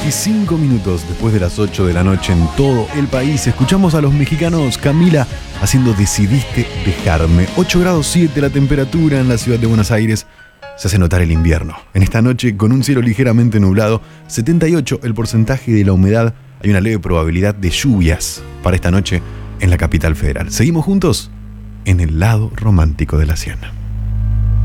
25 minutos después de las 8 de la noche en todo el país. Escuchamos a los mexicanos Camila haciendo Decidiste Dejarme. 8 grados 7 la temperatura en la ciudad de Buenos Aires. Se hace notar el invierno. En esta noche, con un cielo ligeramente nublado, 78 el porcentaje de la humedad. Hay una leve probabilidad de lluvias para esta noche en la capital federal. Seguimos juntos en el lado romántico de la Siena.